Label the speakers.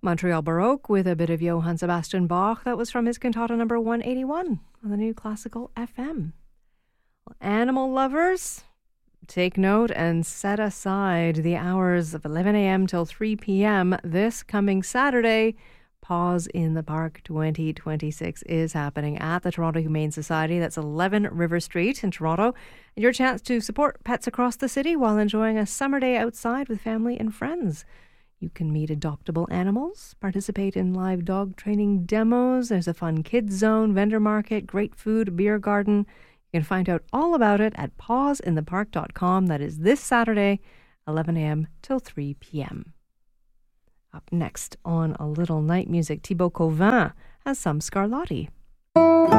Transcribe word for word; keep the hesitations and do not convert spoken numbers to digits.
Speaker 1: Montreal Baroque with a bit of Johann Sebastian Bach. That was from his cantata number one eighty-one on the New Classical F M. Animal lovers, take note and set aside the hours of eleven a.m. till three p.m. this coming Saturday. Paws in the Park twenty twenty-six is happening at the Toronto Humane Society. That's eleven River Street in Toronto. And your chance to support pets across the city while enjoying a summer day outside with family and friends. You can meet adoptable animals, participate in live dog training demos. There's a fun kids zone, vendor market, great food, beer garden. You can find out all about it at paws in the park dot com. That is this Saturday, eleven a.m. till three p.m. Up next on A Little Night Music, Thibaut Covin has some Scarlatti.